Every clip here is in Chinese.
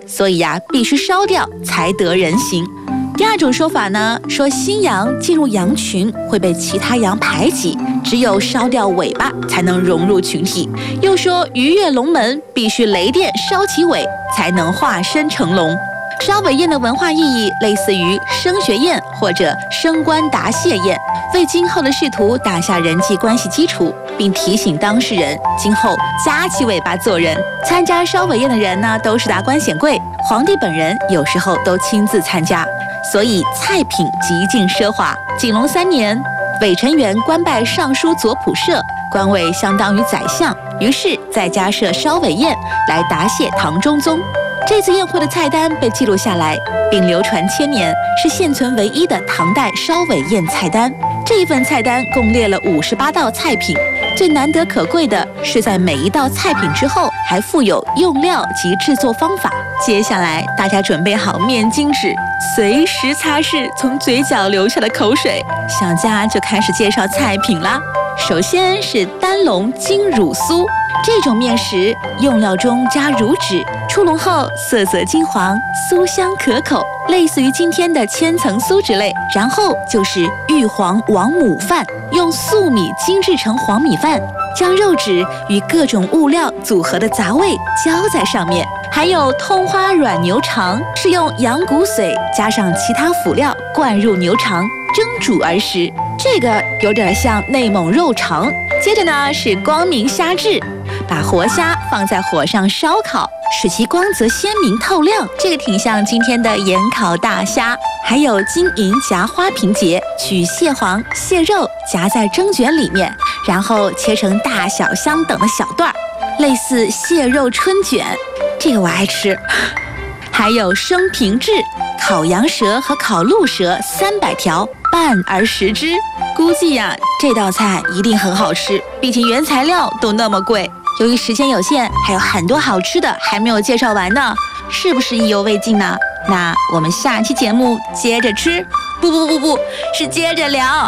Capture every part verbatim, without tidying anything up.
所以呀、啊，必须烧掉才得人形。第二种说法呢，说新羊进入羊群会被其他羊排挤，只有烧掉尾巴才能融入群体。又说鱼跃龙门必须雷电烧起尾才能化身成龙。烧尾宴的文化意义类似于升学宴或者升官答谢宴，为今后的仕途打下人际关系基础，并提醒当事人今后夹起尾巴做人。参加烧尾宴的人呢，都是达官显贵，皇帝本人有时候都亲自参加，所以菜品极尽奢华。景隆三年，韦承元官拜尚书左仆射，官位相当于宰相，于是再加设烧尾宴来答谢唐中宗。这次宴会的菜单被记录下来，并流传千年，是现存唯一的唐代烧尾宴菜单。这一份菜单共列了五十八道菜品，最难得可贵的是在每一道菜品之后还附有用料及制作方法。接下来，大家准备好面巾纸，随时擦拭从嘴角流下的口水。小佳就开始介绍菜品啦。首先是丹笼金乳酥，这种面食用料中加乳脂，出笼后色泽金黄，酥香可口，类似于今天的千层酥之类。然后就是玉皇王母饭，用粟米精制成黄米饭，将肉质与各种物料组合的杂味浇在上面。还有通花软牛肠，是用羊骨髓加上其他辅料灌入牛肠蒸煮而食，这个有点像内蒙肉肠。接着呢是光明虾质，把活虾放在火上烧烤，使其光泽鲜明透亮，这个挺像今天的盐烤大虾。还有金银夹花瓶节，取蟹黄、蟹肉夹在蒸卷里面，然后切成大小相等的小段儿，类似蟹肉春卷，这个我爱吃。还有生平制，烤羊舌和烤鹿舌三百条，拌而食之。估计呀、啊，这道菜一定很好吃，毕竟原材料都那么贵。由于时间有限，还有很多好吃的还没有介绍完呢，是不是意犹未尽呢？那我们下期节目接着吃，不不不不，是接着聊。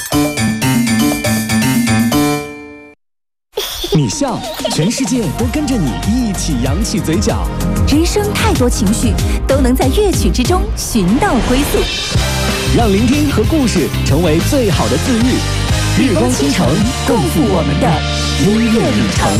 你笑，全世界都跟着你一起扬起嘴角。 人生太多情绪，都能在乐曲之中寻到归宿。 让聆听和故事成为最好的自愈。日光倾城，共赴我们的音乐旅程。